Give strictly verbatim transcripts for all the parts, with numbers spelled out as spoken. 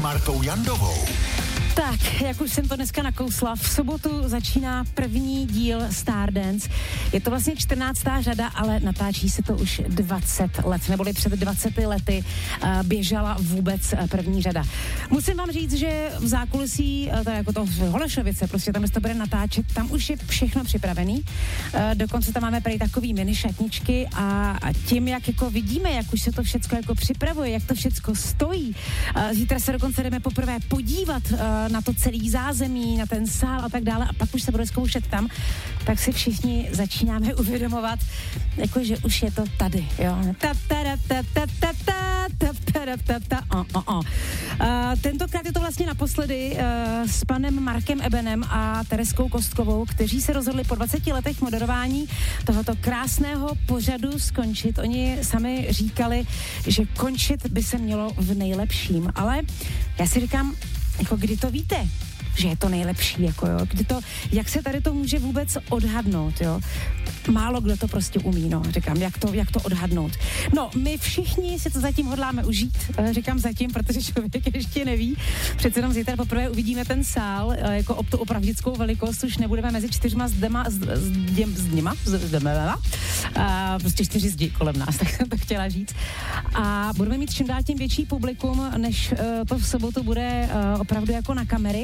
Martou Jandovou. Tak, jak už jsem to dneska nakousla, v sobotu začíná první díl Stardance. Je to vlastně čtrnáctá řada, ale natáčí se to už dvacet let, neboli před dvaceti lety uh, běžela vůbec uh, první řada. Musím vám říct, že v zákulisí, uh, to je jako to v Holešovice, prostě tam, kde se to bude natáčet, tam už je všechno připravený. Uh, dokonce tam máme prý takový mini šatničky a, a tím, jak jako vidíme, jak už se to všecko jako připravuje, jak to všecko stojí. Uh, zítra se dokonce jdeme poprvé podívat uh, na to celý zázemí, na ten sál a tak dále a pak už se bude zkoušet tam, tak si všichni začínáme uvědomovat, jako že už je to tady, jo. Ta, ta, ta, ta, ta, ta, ta, ta, ta, ta, o, o, o. Uh, tentokrát je to vlastně naposledy uh, s panem Markem Ebenem a Tereskou Kostkovou, kteří se rozhodli po dvaceti letech moderování tohoto krásného pořadu skončit. Oni sami říkali, že končit by se mělo v nejlepším, ale já si říkám, jako kdy to víte, že je to nejlepší, jako jo, kdy to, jak se tady to může vůbec odhadnout, jo. Málo kdo to prostě umí, no, říkám, jak to, jak to odhadnout. No, my všichni si to zatím hodláme užít, říkám zatím, protože člověk ještě neví. Přece jenom zítra poprvé uvidíme ten sál, jako ob tu opravdickou velikost, už nebudeme mezi čtyřma zdema, z, z, děm, z něma, z, děma, a prostě čtyři zdi kolem nás, tak jsem to chtěla říct. A budeme mít čím dál tím větší publikum, než uh, to v sobotu bude uh, opravdu jako na kamery.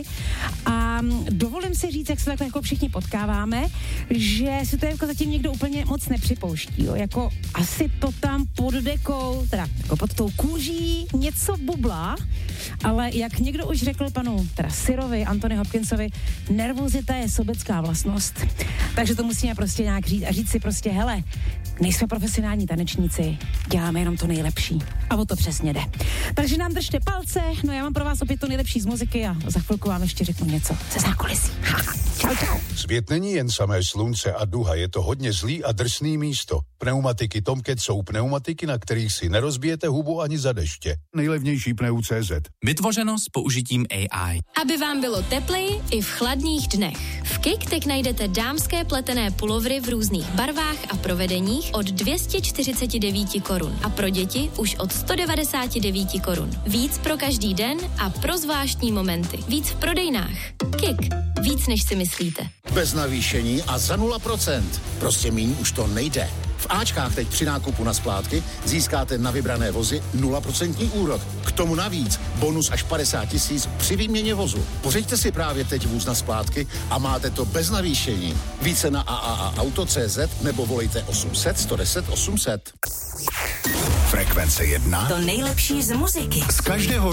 A dovolím si říct, jak se takhle jako všichni potkáváme, že si to jako zatím někdo úplně moc nepřipouští, jo. Jako asi to tam pod dekou, teda jako pod tou kůží něco bublá, ale jak někdo už řekl panu teda Sirovi, Anthony Hopkinsovi, nervozita je sobecká vlastnost. Takže to musíme prostě nějak říct a říct si prostě, hele, nejsme profesionální tanečníci, děláme jenom to nejlepší. A o to přesně jde. Takže nám držte palce, no já mám pro vás opět to nejlepší z muziky a za chvilku vám ještě řeknu něco ze zákulisí. Čau, čau. Svět není jen samé slunce a duha, je to hodně zlý a drsný místo. Pneumatiky Tomcat jsou pneumatiky, na kterých si nerozbijete hubu ani za deště. Nejlevnější pneu tečka cé zet. Vytvořeno s použitím A I. Aby vám bylo tepleji i v chladných dnech. V Kik teď najdete dámské pletené pulovry v různých barvách a provedeních od dvě stě čtyřicet devět korun a pro děti už od sto devadesát devět korun. Víc pro každý den a pro zvláštní momenty. Víc v prodejnách. Kik. Víc než si myslíte. Bez navýšení a za nula procent. Prostě míň už to nejde. V Ačkách teď při nákupu na splátky získáte na vybrané vozy nula procent úrok. K tomu navíc bonus až padesát tisíc při výměně vozu. Pořiďte si právě teď vůz na splátky a máte to bez navýšení. Více na a a a auto tečka cé zet nebo volejte osm set, sto deset, osm set. Frekvence jedna. To nejlepší z muziky. Z každého